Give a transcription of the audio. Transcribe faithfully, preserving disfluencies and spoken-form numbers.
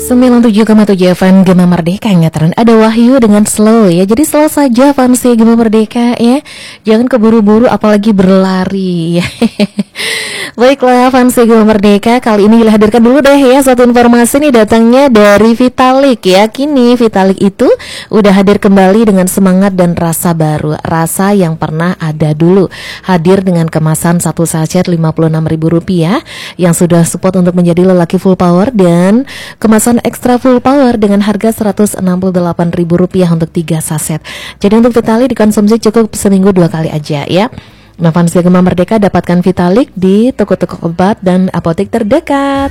sembilan puluh tujuh koma tujuh F M Gema Merdeka yang ngetren ada Wahyu dengan slow ya. Jadi slow saja fansi Gema Merdeka ya. Jangan keburu-buru apalagi berlari ya. Baiklah fansi Gema Merdeka, kali ini dihadirkan dulu deh ya satu informasi nih datangnya dari Vitalik ya. Kini Vitalik itu udah hadir kembali dengan semangat dan rasa baru, rasa yang pernah ada dulu. Hadir dengan kemasan satu sachet lima puluh enam ribu rupiah yang sudah support untuk menjadi lelaki full power, dan kemasan ekstra full power dengan harga seratus enam puluh delapan ribu rupiah untuk tiga saset. Jadi untuk Vitalik dikonsumsi cukup seminggu dua kali aja ya. Nah, fans Gema Merdeka dapatkan Vitalik di toko-toko obat dan apotek terdekat.